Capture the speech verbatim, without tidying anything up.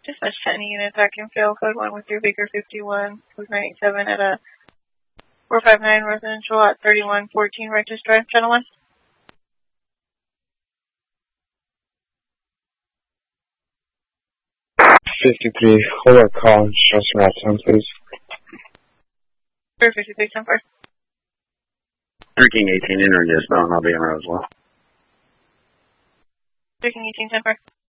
Dispatch to any unit that can fail code one with your Baker fifty-one, code nine eight seven at a four five nine residential at thirty-one fourteen Righteous Drive, channel one. fifty-three, hold our call and show some route time, please. For fifty-three, ten four. Drinking eighteen, enter dismount, and I'll be en route as well. Drinking eighteen, ten four.